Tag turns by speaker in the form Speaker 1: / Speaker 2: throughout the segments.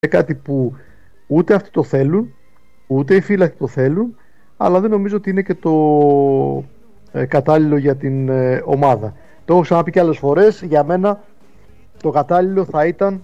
Speaker 1: κάτι που ούτε αυτοί το θέλουν, ούτε οι φίλοι το θέλουν, αλλά δεν νομίζω ότι είναι και το κατάλληλο για την ομάδα. Το έχω ξαναπεί και άλλες φορές. Για μένα το κατάλληλο θα ήταν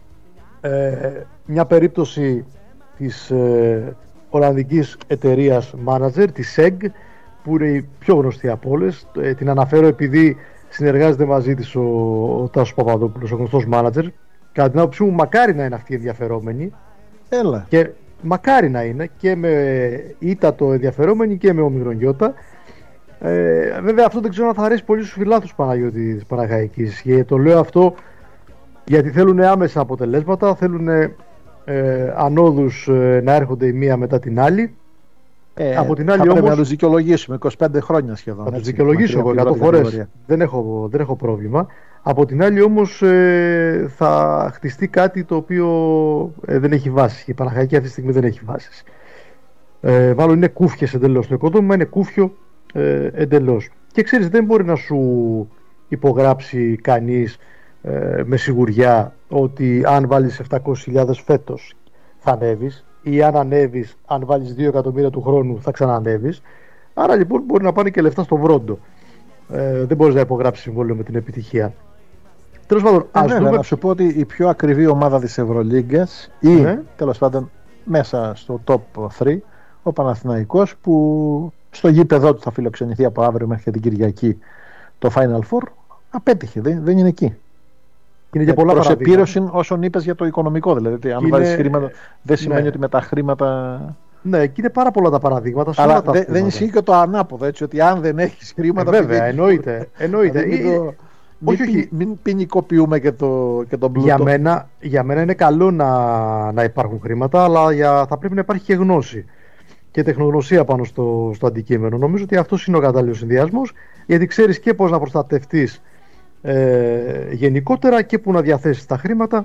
Speaker 1: μια περίπτωση της Ολλανδικής εταιρείας manager, της SEG, που είναι η πιο γνωστή από όλες. Την αναφέρω επειδή συνεργάζεται μαζί της ο Τάσος Παπαδόπουλος, ο γνωστός manager. Κατά την άποψή μου, μακάρι να είναι αυτοί οι ενδιαφερόμενοι.
Speaker 2: Έλα.
Speaker 1: Και μακάρι να είναι και με ήτατο ενδιαφερόμενοι και με ομιγρονιώτα. Βέβαια αυτό δεν ξέρω αν θα αρέσει πολύ στους φιλάθλους Παναγιώτη της Παναχαϊκής. Και το λέω αυτό γιατί θέλουν άμεσα αποτελέσματα, θέλουν ανόδους να έρχονται η μία μετά την άλλη.
Speaker 2: Από την άλλη όμως, να τους δικαιολογήσουμε 25 χρόνια σχεδόν.
Speaker 1: Θα τους δικαιολογήσω εγώ 100 φορές. Δεν έχω πρόβλημα. Από την άλλη όμως θα χτιστεί κάτι το οποίο δεν έχει βάση. Η Παναχαϊκή αυτή τη στιγμή δεν έχει βάσεις. Μάλλον είναι κούφιες εντελώς. Το οικοδόμημα είναι κούφιο εντελώς. Και ξέρεις, δεν μπορεί να σου υπογράψει κανείς με σιγουριά ότι αν βάλεις 700.000 φέτος θα ανέβεις, ή αν ανέβεις, αν βάλεις 2 εκατομμύρια του χρόνου θα ξανανέβεις. Άρα λοιπόν μπορεί να πάνε και λεφτά στο βρόντο. Δεν μπορείς να υπογράψεις συμβόλαιο με την επιτυχία. Τέλος πάντων,
Speaker 2: να σου πω ότι η πιο ακριβή ομάδα της Ευρωλίγκας ή τέλος πάντων μέσα στο top 3, ο Παναθηναϊκός, που στο γήπεδό του θα φιλοξενηθεί από αύριο μέχρι την Κυριακή το Final Four, απέτυχε, δεν είναι εκεί.
Speaker 1: Είναι και πολλά
Speaker 2: προς επίρρωση όσων είπες για το οικονομικό, δηλαδή αν βάλεις χρήματα δεν σημαίνει ότι με τα χρήματα...
Speaker 1: Ναι, και είναι πάρα πολλά τα παραδείγματα.
Speaker 2: Αλλά δεν ισχύει και το ανάποδο, έτσι, ότι αν δεν έχεις χρήματα...
Speaker 1: Βέβαια, εννοείται.
Speaker 2: Μην ποινικοποιούμε και τον πλούτο.
Speaker 1: Για μένα είναι καλό να υπάρχουν χρήματα, αλλά θα πρέπει να υπάρχει και γνώση και τεχνογνωσία πάνω στο αντικείμενο. Νομίζω ότι αυτός είναι ο κατάλληλος συνδυασμός, γιατί ξέρεις και πώς να προστατευτείς γενικότερα και που να διαθέσεις τα χρήματα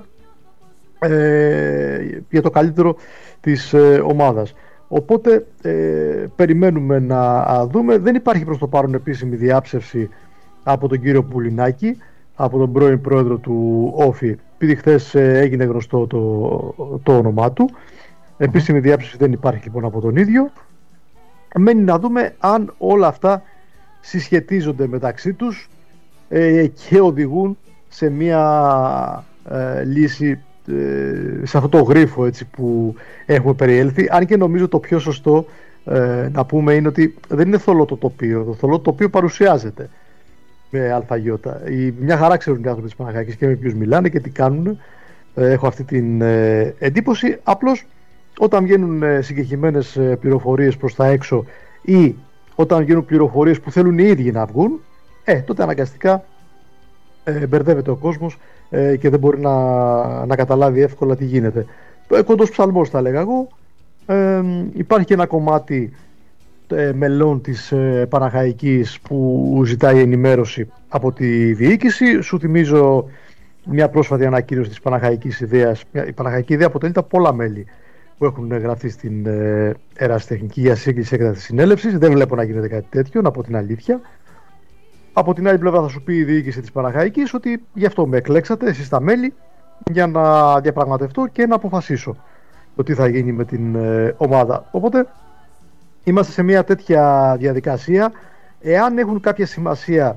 Speaker 1: για το καλύτερο της ομάδας. Οπότε περιμένουμε να δούμε. Δεν υπάρχει προς το παρόν επίσημη διάψευση από τον κύριο Πουλινάκη, από τον πρώην πρόεδρο του Όφη, επειδή χθες έγινε γνωστό το όνομά του. Επίσημη διάψευση δεν υπάρχει λοιπόν από τον ίδιο. Μένει να δούμε αν όλα αυτά συσχετίζονται μεταξύ τους και οδηγούν σε μια λύση, σε αυτό το γρίφο, έτσι, που έχουμε περιέλθει. Αν και νομίζω το πιο σωστό να πούμε είναι ότι δεν είναι θολό το τοπίο. Το θολό τοπίο παρουσιάζεται με αλφαγιώτα. Μια χαρά ξέρουν οι άνθρωποι της Παναχαϊκής και με ποιους μιλάνε και τι κάνουν. Έχω αυτή την εντύπωση. Απλώς όταν βγαίνουν συγκεκριμένες πληροφορίες προς τα έξω ή όταν βγαίνουν πληροφορίες που θέλουν οι ίδιοι να βγουν, τότε αναγκαστικά μπερδεύεται ο κόσμος και δεν μπορεί να καταλάβει εύκολα τι γίνεται. Κοντός ψαλμός θα έλεγα εγώ. Υπάρχει και ένα κομμάτι μελών της Παναχαϊκής που ζητάει ενημέρωση από τη διοίκηση. Σου θυμίζω μια πρόσφατη ανακοίνωση της Παναχαϊκής ιδέας. Η Παναχαϊκή ιδέα αποτελείται από πολλά μέλη που έχουν γραφτεί στην ερασιτεχνική για σύγκληση έκτακτης συνέλευσης. Δεν βλέπω να γίνεται κάτι τέτοιο, να πω την αλήθεια. Από την άλλη πλευρά θα σου πει η διοίκηση της Παναχαϊκής ότι γι' αυτό με εκλέξατε εσείς τα μέλη, για να διαπραγματευτώ και να αποφασίσω το τι θα γίνει με την ομάδα. Οπότε είμαστε σε μια τέτοια διαδικασία. Εάν έχουν κάποια σημασία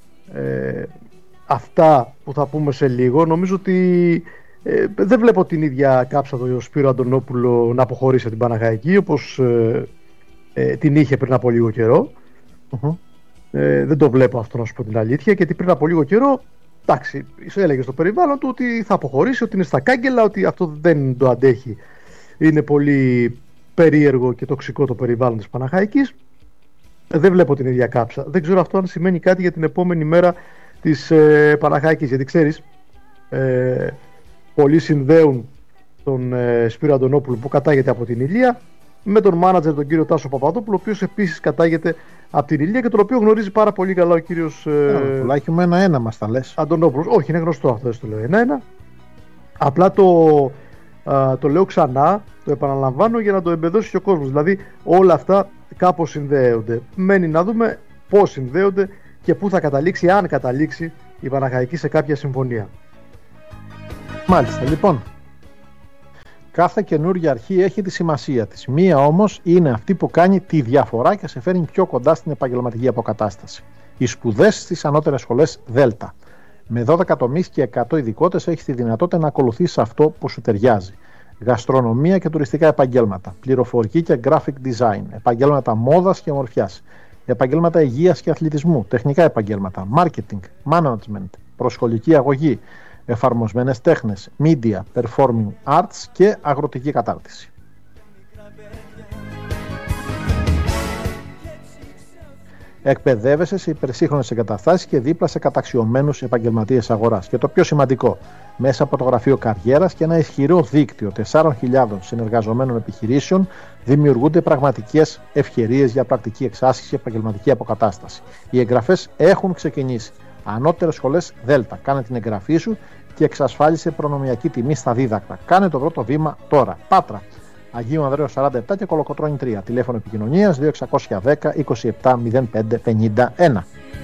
Speaker 1: αυτά που θα πούμε σε λίγο, νομίζω ότι δεν βλέπω την ίδια κάψα το Σπύρο Αντωνόπουλο να αποχωρήσει από την Παναχαϊκή όπως την είχε πριν από λίγο καιρό. Δεν το βλέπω αυτό, να σου πω την αλήθεια, γιατί πριν από λίγο καιρό, εντάξει, έλεγε στο περιβάλλον του ότι θα αποχωρήσει, ότι είναι στα κάγκελα, ότι αυτό δεν το αντέχει. Είναι πολύ περίεργο και τοξικό το περιβάλλον της Παναχαϊκής. Δεν βλέπω την ίδια κάψα. Δεν ξέρω αυτό αν σημαίνει κάτι για την επόμενη μέρα της Παναχαϊκής, γιατί ξέρεις, πολλοί συνδέουν τον Σπύρο Αντωνόπουλο που κατάγεται από την Ηλία με τον μάνατζερ τον κύριο Τάσο Παπαδόπουλο, ο οποίος επίσης κατάγεται από την Ηλία και τον οποίο γνωρίζει πάρα πολύ καλά ο κύριος
Speaker 2: τουλάχιστον ένα μας τα λες.
Speaker 1: Αντωνόπουλος. Όχι, είναι γνωστό αυτό, δεν το λέω ένα. Απλά το λέω ξανά, το επαναλαμβάνω για να το εμπεδώσει και ο κόσμος. Δηλαδή όλα αυτά κάπως συνδέονται. Μένει να δούμε πώς συνδέονται και πού θα καταλήξει, αν καταλήξει η Παναχαϊκή σε κάποια συμφωνία.
Speaker 2: Μάλιστα, λοιπόν. Κάθε καινούργια αρχή έχει τη σημασία της. Μία όμως είναι αυτή που κάνει τη διαφορά και σε φέρνει πιο κοντά στην επαγγελματική αποκατάσταση. Οι σπουδές στις ανώτερες σχολές ΔΕΛΤΑ. Με 12 τομείς και 100 ειδικότητες έχεις τη δυνατότητα να ακολουθήσεις αυτό που σου ταιριάζει. Γαστρονομία και τουριστικά επαγγέλματα. Πληροφορική και graphic design. Επαγγέλματα μόδας και ομορφιάς. Επαγγέλματα υγείας και αθλητισμού. Τεχνικά επαγγέλματα. Marketing, management, προσχολική αγωγή. Εφαρμοσμένες τέχνες, media, performing arts και αγροτική κατάρτιση. Εκπαιδεύεσαι σε υπερσύγχρονες εγκαταστάσεις και δίπλα σε καταξιωμένους επαγγελματίες αγοράς. Και το πιο σημαντικό, μέσα από το γραφείο καριέρας και ένα ισχυρό δίκτυο 4.000 συνεργαζομένων επιχειρήσεων, δημιουργούνται πραγματικές ευκαιρίες για πρακτική εξάσκηση και επαγγελματική αποκατάσταση. Οι εγγραφές έχουν ξεκινήσει. Ανώτερες σχολές ΔΕΛΤΑ. Κάνε την εγγραφή σου και εξασφάλισε προνομιακή τιμή στα δίδακτα. Κάνε το πρώτο βήμα τώρα. Πάτρα, Αγίου Ανδρέου 47 και Κολοκοτρώνη 3. Τηλέφωνο επικοινωνίας 2610 27 05 51.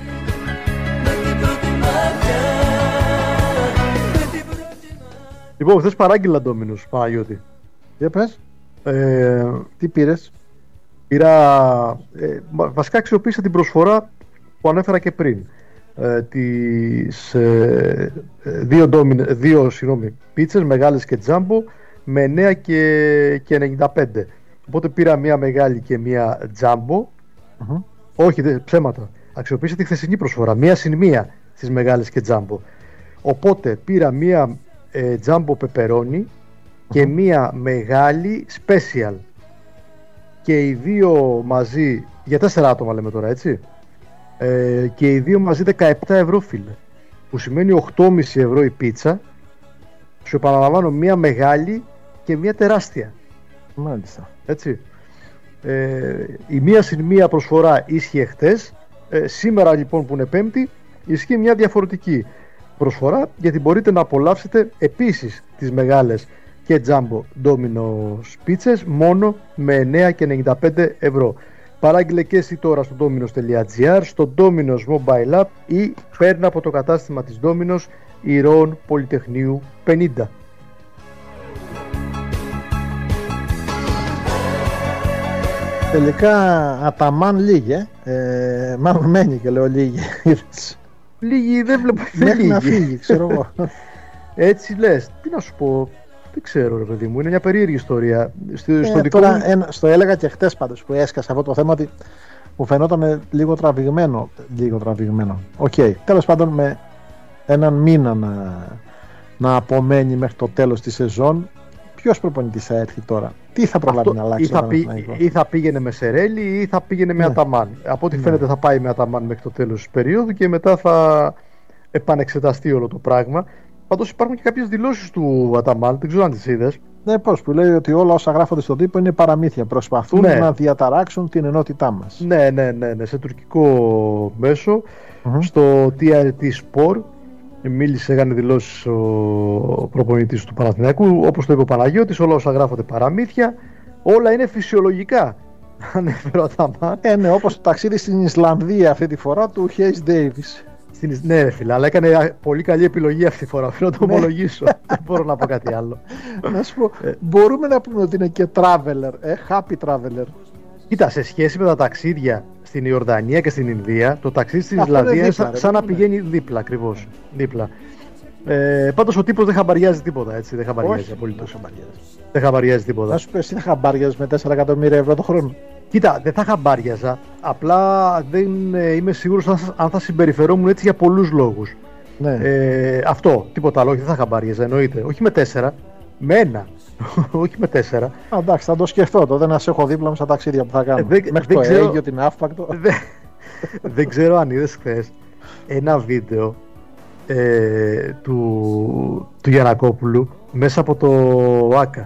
Speaker 1: Λοιπόν, χθες παράγγειλα Ντόμινος, Παναγιώτη.
Speaker 2: Για πες. Τι πήρες?
Speaker 1: Πήρα, βασικά αξιοποίησα την προσφορά που ανέφερα και πριν. Τις δύο πίτσες μεγάλες και τζάμπο με 9 και 95. Οπότε πήρα μία μεγάλη και μία τζάμπο. Όχι, ψέματα. Αξιοποίησα τη χθεσινή προσφορά. Μία συν μία στις μεγάλες και τζάμπο. Οπότε πήρα μία τζάμπο πεπερόνι και μία μεγάλη special. Και οι δύο μαζί, για 4 άτομα λέμε τώρα, έτσι. Και οι δύο μαζί 17 ευρώ, φίλε. Που σημαίνει 8,5 ευρώ η πίτσα. Σου επαναλαμβάνω, μία μεγάλη και μία τεράστια.
Speaker 2: Μάλιστα.
Speaker 1: Έτσι. Η μία συν μία προσφορά ίσχυε χτες. Σήμερα λοιπόν που είναι Πέμπτη, ισχύει μια διαφορετική προσφορά, γιατί μπορείτε να απολαύσετε επίσης τις μεγάλες και τζάμπο Domino's πίτσες μόνο με 9 και 95 ευρώ. Παράγγειλε και εσύ τώρα στο dominos.gr, στο Domino's Mobile App ή παίρνει από το κατάστημα της Domino's Ηρώων Πολυτεχνείου 50.
Speaker 2: Τελικά Αταμάν λίγε, μάλλον μένει και λέω λίγε.
Speaker 1: Λίγοι δεν βλέπω,
Speaker 2: μέχρι να φύγει, ξέρω εγώ.
Speaker 1: Έτσι λες, τι να σου πω. Δεν ξέρω, ρε παιδί μου, είναι μια περίεργη ιστορία.
Speaker 2: Στο έλεγα και χτες πάντως που έσκασε αυτό το θέμα, ότι μου φαινόταν λίγο τραβηγμένο. Οκ. Τέλος πάντων, με έναν μήνα να απομένει μέχρι το τέλος της σεζόν, ποιος προπονητής θα έρθει τώρα? Τι θα προλάβει να αλλάξει?
Speaker 1: Ή θα πήγαινε με Σερέλη ή θα πήγαινε με Αταμάν. Από ό,τι φαίνεται θα πάει με Αταμάν μέχρι το τέλος της περίοδου και μετά θα επανεξεταστεί όλο το πράγμα. Πάντως υπάρχουν και κάποιες δηλώσεις του Αταμάν, δεν ξέρω αν τις είδες.
Speaker 2: Ναι, πώς, που λέει ότι όλα όσα γράφονται στον τύπο είναι παραμύθια. Προσπαθούν να διαταράξουν την ενότητά μας.
Speaker 1: Ναι, σε τουρκικό μέσο. Στο TRT Sport έκανε δηλώσεις ο προπονητής του Παναθηναϊκού. Όπως το είπε ο Παναγιώτης, όλα όσα γράφονται παραμύθια, όλα είναι φυσιολογικά. Ανέφερε ο Αταμάν.
Speaker 2: Ναι, όπως το ταξίδι στην Ισλανδία αυτή τη φορά του Hayes Davis.
Speaker 1: Ναι, φίλε, αλλά έκανε πολύ καλή επιλογή αυτή τη φορά. Θέλω να το ομολογήσω. Δεν μπορώ να πω κάτι άλλο.
Speaker 2: Να σου πω, μπορούμε να πούμε ότι είναι και traveler, happy traveler.
Speaker 1: Κοίτα, σε σχέση με τα ταξίδια στην Ιορδανία και στην Ινδία, το ταξίδι στην Ισλανδία είναι σαν να πηγαίνει δίπλα, ακριβώς. Δίπλα. Πάντως ο τύπος δεν χαμπαριάζει τίποτα, έτσι. Δεν χαμπαριάζει απολύτως. Δεν χαμπαριάζει τίποτα.
Speaker 2: Να σου πει, εσύ θα χαμπάριαζες με 4 εκατομμύρια ευρώ το χρόνο?
Speaker 1: Κοίτα, δεν θα χαμπάριαζα. Απλά δεν είμαι σίγουρος αν θα συμπεριφερόμουν έτσι για πολλούς λόγους.
Speaker 2: Ναι.
Speaker 1: Αυτό, τίποτα άλλο. Όχι, δεν θα χαμπάριαζα, εννοείται. Όχι με 4, με 1. Όχι με 4.
Speaker 2: Εντάξει, θα το σκεφτώ. Το δεν σε έχω δίπλα μου στα ταξίδια που θα κάνω. Μέχρι το Αίγιο, την Αύπακτο.
Speaker 1: Δεν ξέρω αν είδες χθες ένα βίντεο του Γιαννακόπουλου μέσα από το ΆΚΑ.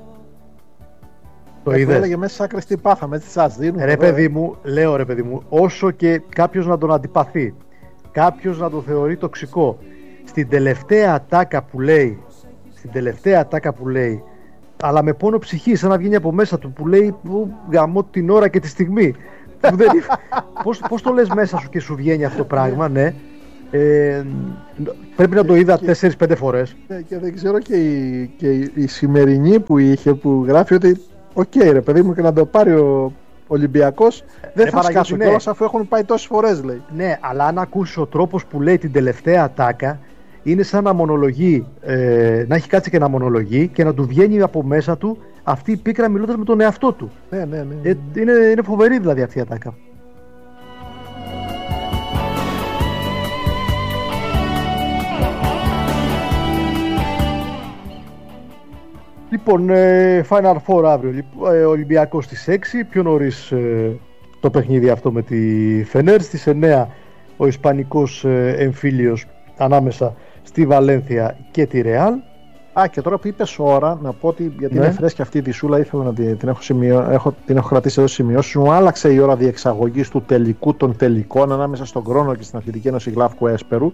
Speaker 1: Το είδες?
Speaker 2: Έλεγε μέσα στις άκρες τι πάθαμε, έτσι σας δίνουν.
Speaker 1: Ρε παιδί μου, όσο και κάποιος να τον αντιπαθεί, κάποιος να τον θεωρεί τοξικό, στην τελευταία ατάκα που λέει, αλλά με πόνο ψυχή, σαν να βγαίνει από μέσα του, που λέει γαμώ την ώρα και τη στιγμή. Πώς το λες μέσα σου και σου βγαίνει αυτό το πράγμα, ναι. Πρέπει να το είδα 4-5 φορές.
Speaker 2: Και δεν ξέρω και η σημερινή που είχε, που γράφει ότι οκ, ρε παιδί μου, και να το πάρει ο Ολυμπιακός δεν θα σκάσω κιόλας, αφού έχουν πάει τόσες φορές, λέει.
Speaker 1: Ναι, αλλά αν ακούσεις ο τρόπος που λέει την τελευταία ατάκα, είναι σαν να μονολογεί, να έχει κάτσει και να μονολογεί και να του βγαίνει από μέσα του αυτή η πίκρα μιλώντας με τον εαυτό του.
Speaker 2: Ναι.
Speaker 1: Είναι φοβερή δηλαδή αυτή η ατάκα. Λοιπόν, Final Four αύριο. Ολυμπιακός στις 6, πιο νωρίς το παιχνίδι αυτό με τη Φενέρ. Στις 9 ο Ισπανικός εμφύλιος ανάμεσα στη Βαλένθια και τη Ρεάλ.
Speaker 2: Και τώρα που είπες ώρα, να πω ότι γιατί είναι φρέσκια αυτή τη σούλα, ήθελα να την έχω κρατήσει εδώ σημειώσεις. Μου άλλαξε η ώρα διεξαγωγής του τελικού των τελικών ανάμεσα στον Κρόνο και στην Αθλητική Ένωση Γλαύκου Έσπερου.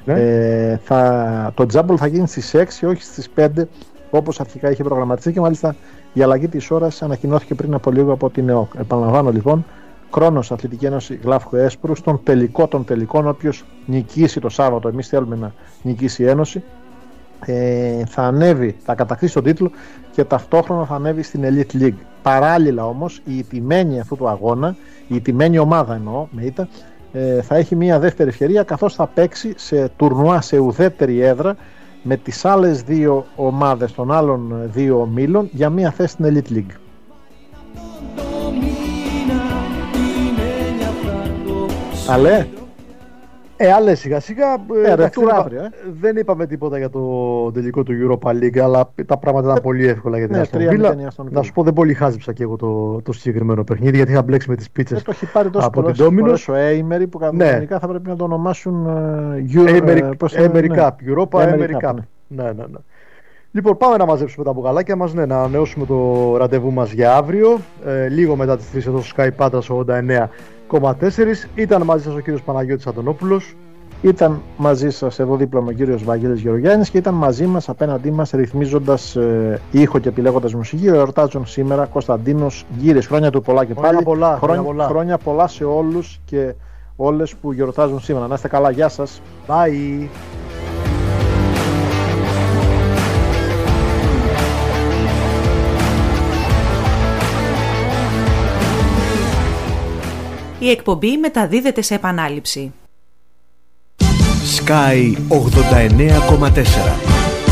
Speaker 2: Το τζάμπολ θα γίνει στις 6, όχι στις 5, όπως αρχικά είχε προγραμματιστεί, και μάλιστα η αλλαγή της ώρας ανακοινώθηκε πριν από λίγο από την ΕΟΚ. Επαναλαμβάνω λοιπόν, Κρόνος Αθλητική Ένωση Γλαύκου Έσπερου, στον τελικό των τελικών, όποιος νικήσει το Σάββατο, εμείς θέλουμε να νικήσει η Ένωση, θα ανέβει, θα κατακτήσει τον τίτλο και ταυτόχρονα θα ανέβει στην Elite League. Παράλληλα όμως, η ηττημένη αυτού του αγώνα, η ηττημένη ομάδα εννοώ, με ήττα, θα έχει μια δεύτερη ευκαιρία, καθώς θα παίξει σε τουρνουά σε ουδέτερη έδρα με τις άλλες δύο ομάδες των άλλων δύο ομίλων για μια θέση στην Elite League. Αλέ!
Speaker 1: Αλλά σιγά σιγά δεν είπαμε τίποτα για το τελικό του Europa League, αλλά τα πράγματα ήταν πολύ εύκολα για την Αστον Βίλα. Να σου πω, δεν πολύ χάζεψα και εγώ το συγκεκριμένο παιχνίδι, γιατί είχα μπλέξει με τις πίτσες
Speaker 2: το έχει πάρει
Speaker 1: από την Ντόμινος.
Speaker 2: Ο Έιμερι που κανονικά θα πρέπει να το ονομάσουν
Speaker 1: Emery Cup, Europa Emery Cup. Ναι. Λοιπόν, πάμε να μαζέψουμε τα μπουκαλάκια μας, να ανανεώσουμε το ραντεβού μας για αύριο, λίγο μετά τις 3 εδώ στο Sky Patras 89,4. Ήταν μαζί σας ο κύριος Παναγιώτης Αντωνόπουλος.
Speaker 2: Ήταν μαζί σας εδώ δίπλα μου ο κύριος Βαγγέλης Γεωργιάννης και ήταν μαζί μας απέναντί μας ρυθμίζοντας ήχο και επιλέγοντας μουσική ο εορτάζων σήμερα Κωνσταντίνος Γκύρης. Χρόνια του πολλά και πάλι. Χρόνια πολλά σε όλους και όλες που γιορτάζουν σήμερα. Να είστε καλά, γεια σας.
Speaker 1: Bye.
Speaker 3: Η εκπομπή μεταδίδεται σε επανάληψη.
Speaker 4: Sky 89,4